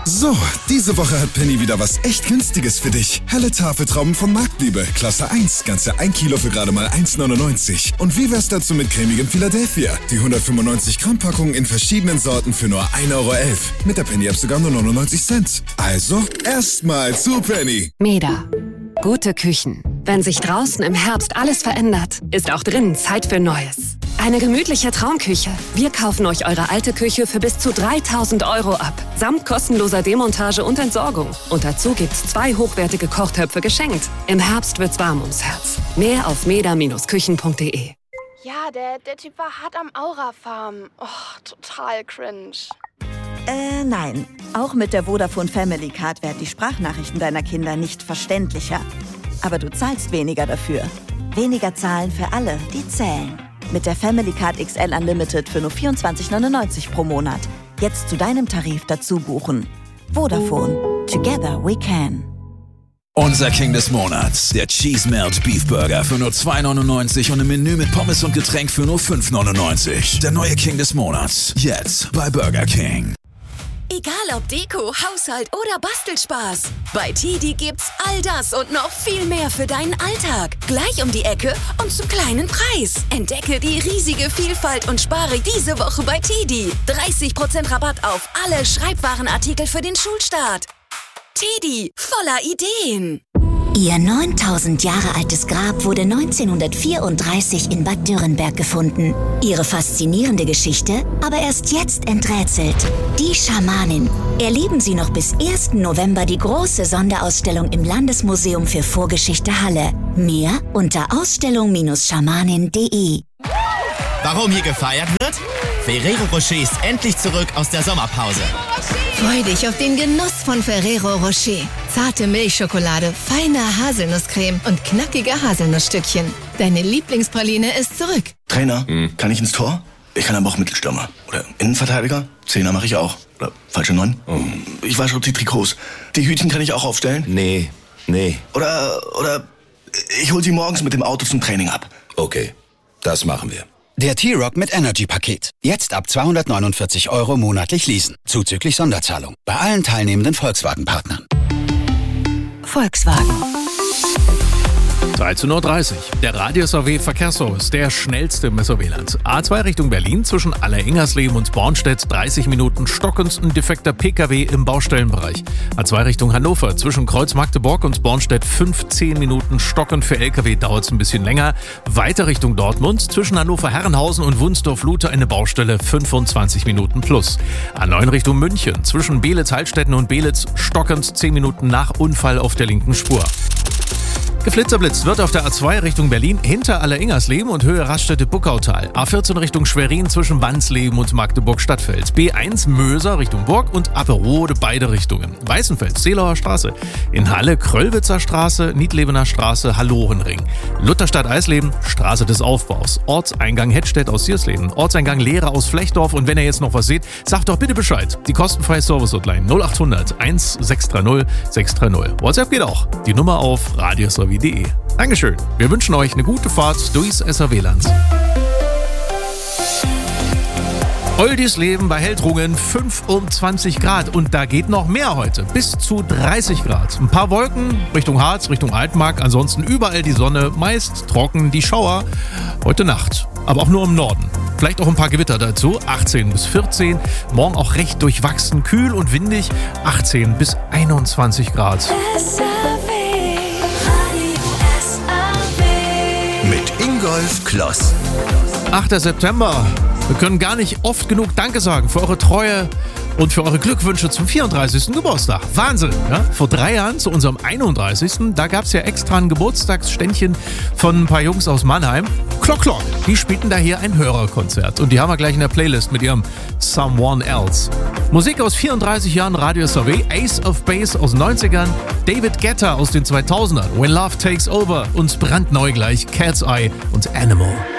So, diese Woche hat Penny wieder was echt Günstiges für dich. Helle Tafeltrauben von Marktliebe, Klasse 1, ganze 1 Kilo für gerade mal 1,99. Und wie wär's dazu mit cremigem Philadelphia? Die 195 Gramm Packung in verschiedenen Sorten für nur 1,11 Euro. Mit der Penny-App sogar nur 99 Cent. Also, erstmal zu Penny. Meda. Gute Küchen. Wenn sich draußen im Herbst alles verändert, ist auch drinnen Zeit für Neues. Eine gemütliche Traumküche. Wir kaufen euch eure alte Küche für bis zu 3.000 Euro ab. Samt kostenloser Demontage und Entsorgung. Und dazu gibt's 2 hochwertige Kochtöpfe geschenkt. Im Herbst wird's warm ums Herz. Mehr auf meda-küchen.de. Ja, der Typ war hart am Aura-Farm. Oh, total cringe. Nein. Auch mit der Vodafone Family Card werden die Sprachnachrichten deiner Kinder nicht verständlicher. Aber du zahlst weniger dafür. Weniger zahlen für alle, die zählen. Mit der Family Card XL Unlimited für nur 24,99 pro Monat. Jetzt zu deinem Tarif dazu buchen. Vodafone. Together we can. Unser King des Monats, der Cheese Melt Beef Burger für nur 2,99 und ein Menü mit Pommes und Getränk für nur 5,99. Der neue King des Monats, jetzt bei Burger King. Egal ob Deko, Haushalt oder Bastelspaß. Bei TiDi gibt's all das und noch viel mehr für deinen Alltag. Gleich um die Ecke und zum kleinen Preis. Entdecke die riesige Vielfalt und spare diese Woche bei TiDi. 30% Rabatt auf alle Schreibwarenartikel für den Schulstart. TiDi, voller Ideen. Ihr 9000 Jahre altes Grab wurde 1934 in Bad Dürrenberg gefunden. Ihre faszinierende Geschichte aber erst jetzt enträtselt. Die Schamanin. Erleben Sie noch bis 1. November die große Sonderausstellung im Landesmuseum für Vorgeschichte Halle. Mehr unter ausstellung-schamanin.de. Warum hier gefeiert wird? Ferrero Rocher ist endlich zurück aus der Sommerpause. Freu dich auf den Genuss von Ferrero Rocher. Zarte Milchschokolade, feine Haselnusscreme und knackige Haselnussstückchen. Deine Lieblingspraline ist zurück. Trainer, kann ich ins Tor? Ich kann aber auch Mittelstürmer. Oder Innenverteidiger? Zehner mache ich auch. Oder falsche 9? Ich wasche auch die Trikots. Die Hütchen kann ich auch aufstellen? Nee. Oder ich hol sie morgens mit dem Auto zum Training ab. Okay, das machen wir. Der T-Rock mit Energy-Paket. Jetzt ab 249 Euro monatlich leasen. Zuzüglich Sonderzahlung. Bei allen teilnehmenden Volkswagen-Partnern. Volkswagen. 13:30 Uhr. Der Radius-AW-Verkehrsservice, der schnellste im SAW-Land. A2 Richtung Berlin zwischen Aller-Ingersleben und Bornstedt 30 Minuten stockend ein defekter PKW im Baustellenbereich. A2 Richtung Hannover zwischen Kreuz Magdeburg und Bornstedt 15 Minuten stockend. Für LKW dauert es ein bisschen länger. Weiter Richtung Dortmund zwischen Hannover-Herrenhausen und Wunsdorf-Lute eine Baustelle 25 Minuten plus. A9 Richtung München zwischen Beelitz-Heilstätten und Beelitz stockend 10 Minuten nach Unfall auf der linken Spur. Geflitzerblitzt wird auf der A2 Richtung Berlin hinter Aller-Ingersleben und Höhe Raststätte-Buckautal. A14 Richtung Schwerin zwischen Wansleben und Magdeburg-Stadtfeld. B1 Möser Richtung Burg und Apperode beide Richtungen. Weißenfels, Seelauer Straße. In Halle Kröllwitzer Straße, Niedlebener Straße, Hallorenring. Lutherstadt-Eisleben, Straße des Aufbaus. Ortseingang Hettstedt aus Siersleben. Ortseingang Lehre aus Flechdorf. Und wenn ihr jetzt noch was seht, sagt doch bitte Bescheid. Die kostenfreie Service-Hotline 0800 1630 630. WhatsApp geht auch. Die Nummer auf radius.de. Dankeschön. Wir wünschen euch eine gute Fahrt durchs SAW-Land. Oldies Leben bei Heldrungen 25 Grad und da geht noch mehr heute. Bis zu 30 Grad. Ein paar Wolken Richtung Harz, Richtung Altmark. Ansonsten überall die Sonne, meist trocken, die Schauer heute Nacht. Aber auch nur im Norden. Vielleicht auch ein paar Gewitter dazu. 18 bis 14. Morgen auch recht durchwachsen, kühl und windig. 18 bis 21 Grad. Mit Ingolf Kloss. 8. September. Wir können gar nicht oft genug Danke sagen für eure Treue und für eure Glückwünsche zum 34. Geburtstag. Wahnsinn! Ja? Vor 3 Jahren zu unserem 31. Da gab es ja extra ein Geburtstagsständchen von ein paar Jungs aus Mannheim. Klock, Klock. Die spielten da hier ein Hörerkonzert. Und die haben wir gleich in der Playlist mit ihrem Someone Else. Musik aus 34 Jahren Radio SAW, Ace of Base aus den 90ern, David Guetta aus den 2000ern, When Love Takes Over und brandneu gleich Cat's Eye und Animal.